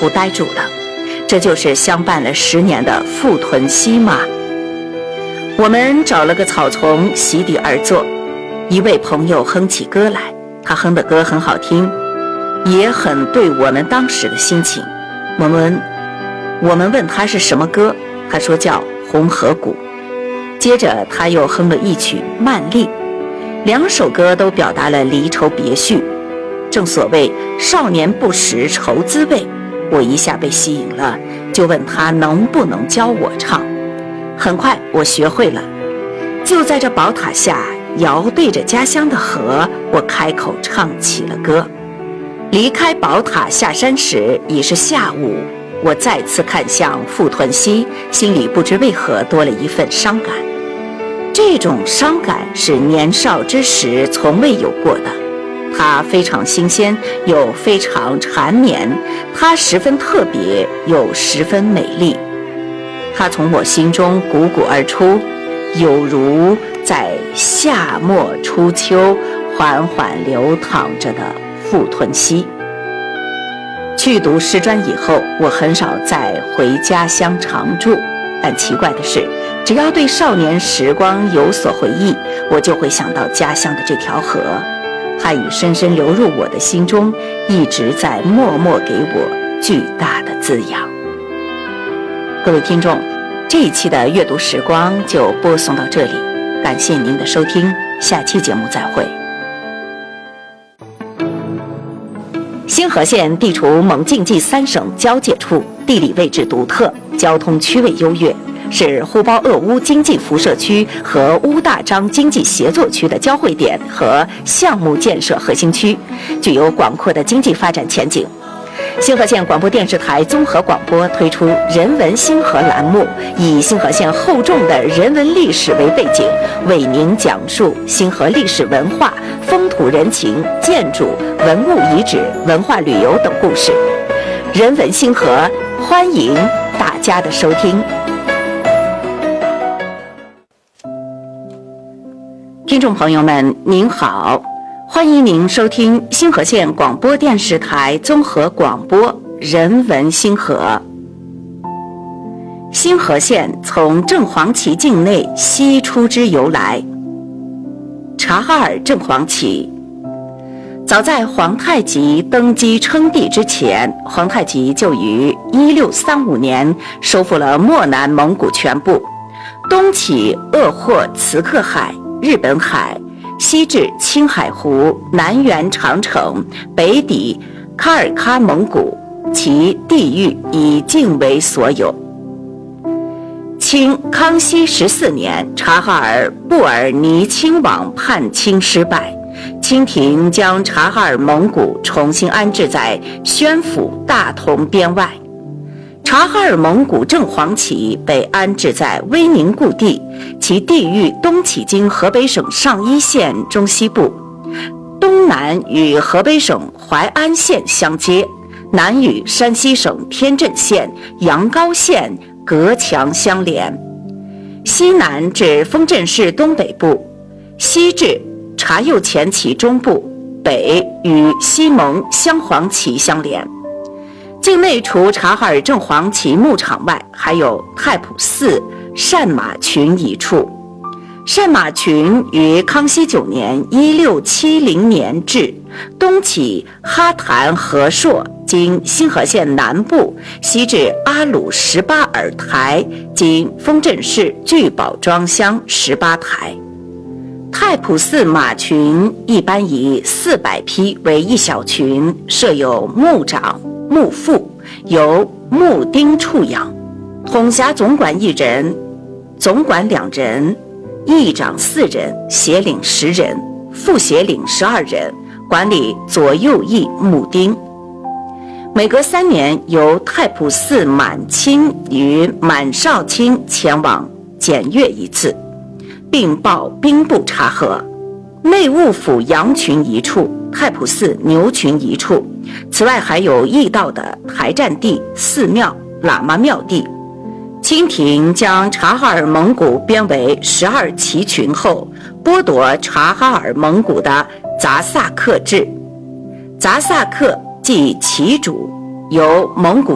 乎呆住了。这就是相伴了10年的傅屯溪吗？我们找了个草丛席地而坐，一位朋友哼起歌来，他哼的歌很好听，也很对我们当时的心情。我们问他是什么歌，他说叫《红河谷》。接着他又哼了一曲《曼丽》，2首歌都表达了离愁别绪。正所谓少年不识愁滋味，我一下被吸引了，就问他能不能教我唱。很快我学会了，就在这宝塔下遥对着家乡的河，我开口唱起了歌。离开宝塔下山时已是下午，我再次看向傅屯溪，心里不知为何多了一份伤感。这种伤感是年少之时从未有过的，它非常新鲜又非常缠绵，它十分特别又十分美丽。它从我心中汩汩而出，有如在夏末初秋缓缓流淌着的傅屯溪。去读师专以后，我很少再回家乡常住，但奇怪的是，只要对少年时光有所回忆，我就会想到家乡的这条河，它已深深流入我的心中，一直在默默给我巨大的滋养。各位听众，这一期的阅读时光就播送到这里，感谢您的收听，下期节目再会。兴和县地处蒙晋冀3省交界处，地理位置独特，交通区位优越，是呼包鄂乌经济辐射区和乌大章经济协作区的交汇点和项目建设核心区，具有广阔的经济发展前景。兴和县广播电视台综合广播推出人文兴和栏目，以兴和县厚重的人文历史为背景，为您讲述兴和历史文化、风土人情、建筑、文物遗址、文化旅游等故事。人文兴和，欢迎大家的收听。听众朋友们，您好，欢迎您收听兴和县广播电视台综合广播人文兴和。兴和县从正黄旗境内西出之由来。察哈尔正黄旗，早在皇太极登基称帝之前，皇太极就于1635年收复了漠南蒙古全部，东起鄂霍茨克海、日本海，西至青海湖，南缘长城，北抵喀尔喀蒙古，其地域以境为所有。清康熙14年，察哈尔布尔尼亲王叛清失败，清廷将察哈尔蒙古重新安置在宣府大同边外。察哈尔蒙古正黄旗被安置在威宁故地，其地域东起经河北省上邑县中西部，东南与河北省淮安县相接，南与山西省天镇县、阳高县隔墙相连，西南至丰镇市东北部，西至察右前旗中部，北与西蒙镶黄旗相连。境内除察哈尔正黄旗牧场外，还有太仆寺善马群一处。善马群于康熙9年1670年置，东起哈坛河朔，经兴和县南部，西至阿鲁18尔台，经丰镇市聚宝庄乡18台。太仆寺马群一般以400匹为一小群，设有牧长、牧副，由牧丁处养，统辖总管1人，总管2人，议长4人，协领10人，副协领12人，管理左右翼牧丁。每隔3年，由太仆寺满亲与满少卿前往检阅一次，并报兵部察核。内务府羊群一处，太仆寺牛群一处，此外还有驿道的台站地、寺庙、喇嘛庙地。清廷将察哈尔蒙古编为12旗群后，剥夺察哈尔蒙古的杂萨克制。杂萨克即旗主，由蒙古